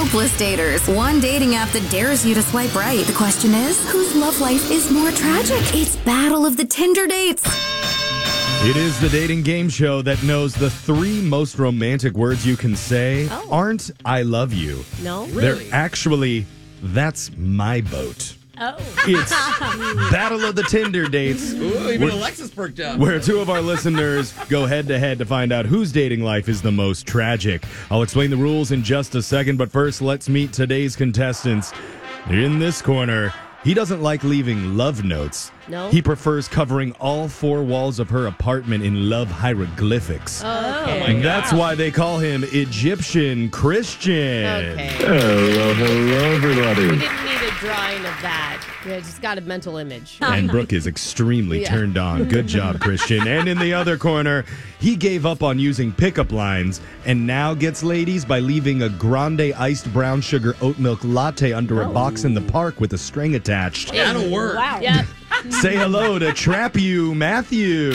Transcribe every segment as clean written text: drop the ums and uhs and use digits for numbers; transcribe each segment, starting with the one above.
Hopeless Daters, one dating app that dares you to swipe right. The question is, whose love life is more tragic? It's Battle of the Tinder Dates. It is the dating game show that knows the 3 most romantic words you can say aren't I love you. No? They're actually, that's my boat. Oh. It's Battle of the Tinder Dates. Ooh, even Alexis perked up. Where 2 of our listeners go head-to-head to find out whose dating life is the most tragic. I'll explain the rules in just a second, but first, let's meet today's contestants. In this corner, he doesn't like leaving love notes. No? He prefers covering all 4 walls of her apartment in love hieroglyphics. Oh, okay. And that's why they call him Egyptian Christian. Okay. Hello, everybody. We didn't need a drawing of that. We just got a mental image. And Brooke is extremely turned on. Good job, Christian. And in the other corner, he gave up on using pickup lines and now gets ladies by leaving a grande iced brown sugar oat milk latte under a box in the park with a string attached. That'll work. Wow. Yep. Say hello to Trap You, Matthew.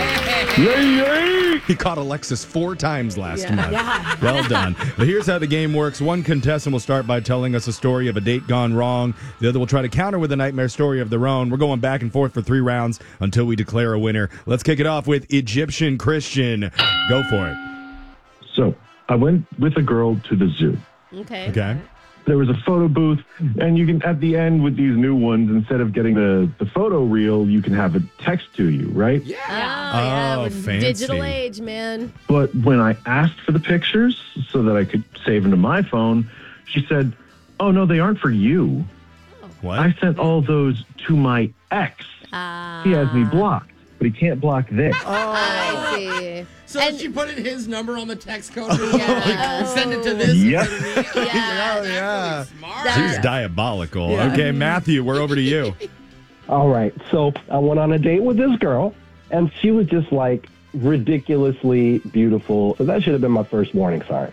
He caught Alexis 4 times last month. Yeah. Well done. But here's how the game works. One contestant will start by telling us a story of a date gone wrong. The other will try to counter with a nightmare story of their own. We're going back and forth for 3 rounds until we declare a winner. Let's kick it off with Egyptian Christian. Go for it. So I went with a girl to the zoo. Okay. Okay. There was a photo booth, and you can, at the end with these new ones, instead of getting the photo reel, you can have it text to you, right? Yeah. Oh, with fancy. digital age, man. But when I asked for the pictures so that I could save them to my phone, she said, "Oh, no, they aren't for you. What? I sent all those to my ex. He has me blocked, but he can't block this." I see. So And- she put in his number on the text code. Yeah. Send it to this. Yep. instead of me. Yeah. That's yeah. really smart. She's diabolical. Okay, Matthew, we're over to you. All right. So I went on a date with this girl, and she was just like ridiculously beautiful. So that should have been my first warning sign.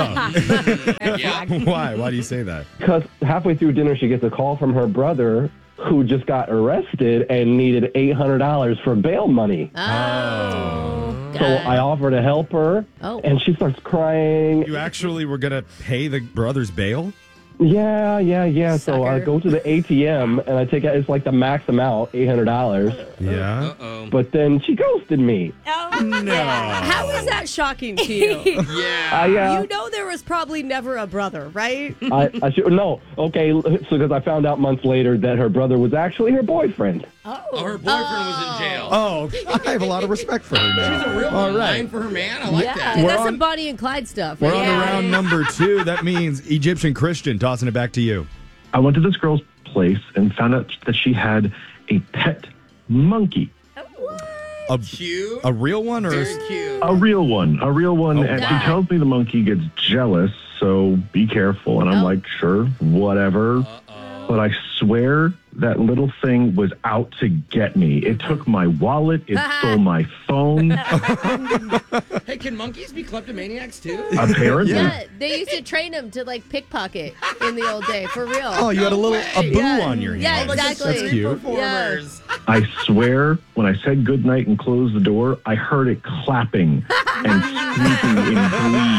Yeah. Why? Why do you say that? Because halfway through dinner, she gets a call from her brother who just got arrested and needed $800 for bail money. Oh. So I offer to help her, Oh. and she starts crying. You actually were going to pay the brother's bail? Yeah. So I Sucker. go to the ATM, and I take out, it's like the max amount, $800. Yeah. Uh-oh. But then she ghosted me. No. How is that shocking to you? Yeah. You know there was probably never a brother, right? I should no. Okay, so because I found out months later that her brother was actually her boyfriend. Oh, her boyfriend was in jail. Oh, I have a lot of respect for her now. She's a real All one. right. Line for her man. I like that. We're That's on- some Bonnie and Clyde stuff. We're right? on to round number 2. That means Egyptian Christian, tossing it back to you. I went to this girl's place and found out that she had a pet monkey. A, Cute. a real one or Very cute. A real one. Oh, And wow. she tells me the monkey gets jealous, so be careful. And I'm like, sure, whatever. But I swear that little thing was out to get me. It took my wallet. It stole my phone. Hey, can monkeys be kleptomaniacs too? Apparently. Yeah, they used to train them to like pickpocket in the old day, for real. Oh, you had a little a boo Yeah. on your hand. Yeah, exactly. That's cute. Performers. I swear, when I said goodnight and closed the door, I heard it clapping and squeaking in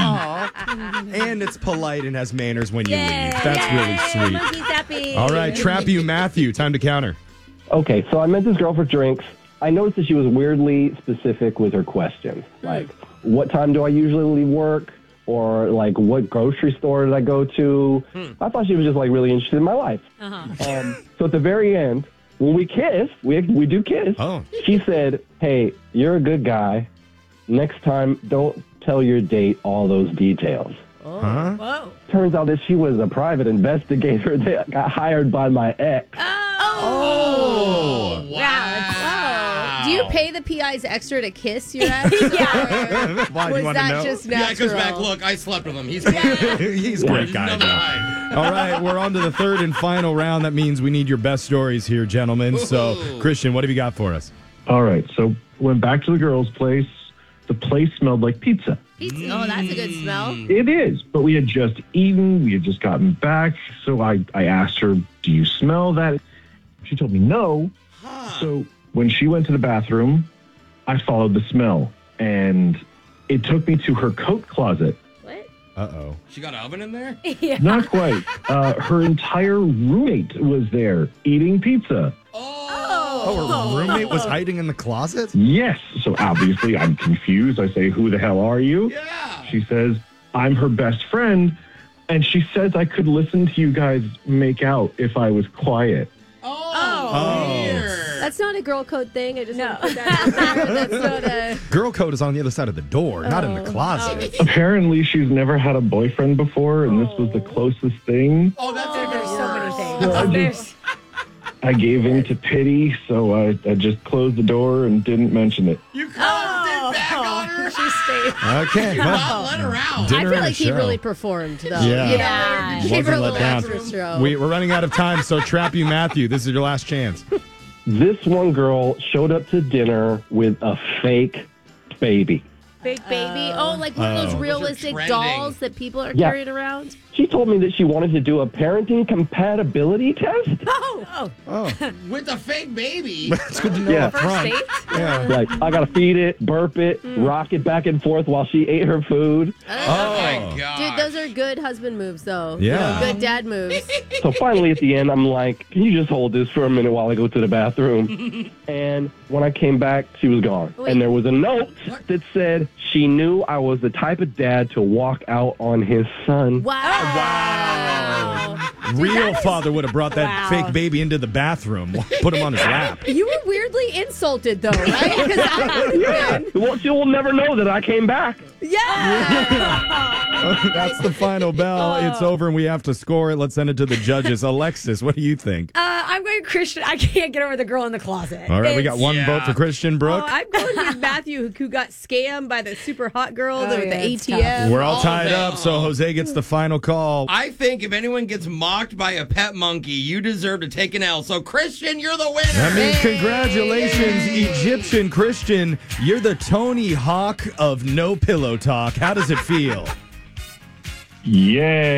glee. And it's polite and has manners when you leave. That's really sweet. Monkey's happy. All right, Trap You, Matthew. Time to counter. Okay, so I met this girl for drinks. I noticed that she was weirdly specific with her questions. Like, what time do I usually leave work? Or, like, what grocery store did I go to? I thought she was just, like, really interested in my life. So at the very end, when we kiss, we do kiss, Oh. she said, "Hey, you're a good guy. Next time, don't tell your date all those details." Huh? Whoa. Turns out that she was a private investigator that got hired by my ex. Oh. Wow. Do you pay the PIs extra to kiss your ex? Why, Or you was want to that know? just Yeah, natural? it goes back. Look, I slept with him. He's He's a great guy. Number though. 9. All right, we're on to the 3rd and final round. That means we need your best stories here, gentlemen. So, Ooh. Christian, what have you got for us? All right, so went back to the girl's place. The place smelled like pizza. Pizza. Oh, that's a good smell. It is, but we had just eaten. We had just gotten back. So I asked her, "Do you smell that?" She told me no. So when she went to the bathroom, I followed the smell, and it took me to her coat closet. What? Uh-oh. She got an oven in there? Not quite. Her entire roommate was there eating pizza. Oh, her roommate was hiding in the closet? Yes. So obviously I'm confused. I say, who the hell are you? Yeah. She says, I'm her best friend. And she says I could listen to you guys make out if I was quiet. Weird. That's not a girl code thing. I just want to put that out there. That's not a... Girl code is on the other side of the door, not in the closet. Apparently she's never had a boyfriend before, and this was the closest thing. Oh, that's There's so many things. So I gave in to pity, so I just closed the door and didn't mention it. You closed it back on her? She stayed. Okay. Not Well, let her out. dinner I feel and like a he show. really performed, though. Yeah. You know, he gave her a Wasn't let little down. extra show. We're running out of time, so Trap You Matthew, this is your last chance. This one girl showed up to dinner with a fake baby. Fake baby. Oh, like one of those realistic trending. dolls that people are Yeah. carrying around. She told me that she wanted to do a parenting compatibility test. With a fake baby. It's good to know Yeah. up front. Yeah. Like, I got to feed it, burp it, rock it back and forth while she ate her food. Oh, my God. Dude, those are good husband moves, though. Yeah. You know, good dad moves. So finally at the end, I'm like, can you just hold this for a minute while I go to the bathroom? And when I came back, she was gone. Wait. And there was a note that said she knew I was the type of dad to walk out on his son. Wow. Real father would have brought that fake baby into the bathroom, put him on his lap. You were weirdly insulted, though, right? 'Cause I would've Yeah. been- Well, she will never know that I came back. That's the final bell. It's over and we have to score it. Let's send it to the judges. Alexis, what do you think? I'm going Christian. I can't get over the girl in the closet. All right, we got one Yeah. vote for Christian. Brooke. I'm going with Matthew, who got scammed by the super hot girl with yeah, the it's ATM. We're all Oh, tied no. up, so Jose gets the final call. I think if anyone gets mocked by a pet monkey, you deserve to take an L. So, Christian, you're the winner. That means congratulations, Egyptian Christian. You're the Tony Hawk of No Pillow Talk. How does it feel? Yay.